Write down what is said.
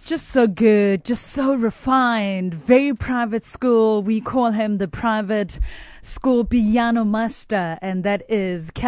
Just so good, just so refined, very private school. We call him the private school piano master, and that is